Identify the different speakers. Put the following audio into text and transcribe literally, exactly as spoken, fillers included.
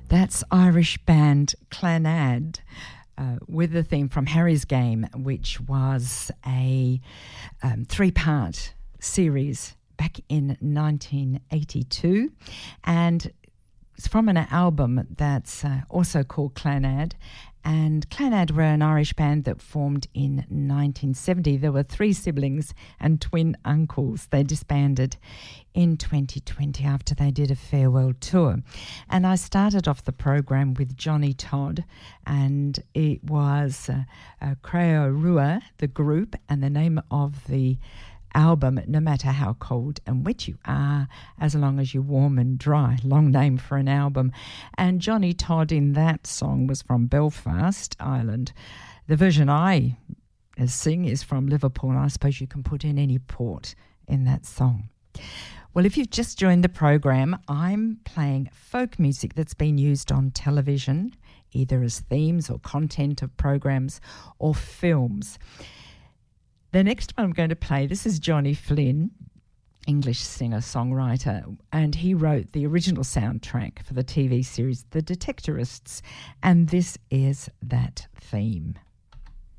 Speaker 1: That's Irish band Clannad uh, with the theme from Harry's Game, which was a um, three-part series back in nineteen eighty-two, and it's from an album that's uh, also called Clannad. And Clannad were an Irish band that formed in nineteen seventy. There were three siblings and twin uncles. They disbanded in twenty twenty after they did a farewell tour. And I started off the program with Johnny Todd, and it was uh, uh, Creo Rua, the group, and the name of the album, No Matter How Cold and Wet You Are, As Long As You're Warm and Dry. Long name for an album. And Johnny Todd in that song was from Belfast, Ireland. The version I sing is from Liverpool, and I suppose you can put in any port in that song. Well, if you've just joined the program, I'm playing folk music that's been used on television, either as themes or content of programs or films. The next one I'm going to play, this is Johnny Flynn, English singer-songwriter, and he wrote the original soundtrack for the T V series The Detectorists, and this is that theme.